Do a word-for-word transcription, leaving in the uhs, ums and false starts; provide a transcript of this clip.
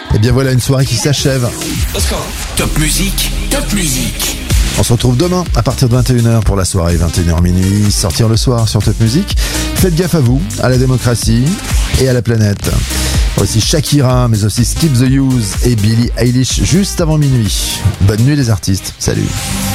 Et bien voilà une soirée qui s'achève. Top musique, top musique. On se retrouve demain à partir de vingt et une heures pour la soirée, vingt et une heures minuit, sortir le soir sur Top Music. Faites gaffe à vous, à la démocratie et à la planète. Aussi Shakira, mais aussi Skip the Use et Billie Eilish juste avant minuit. Bonne nuit les artistes, salut.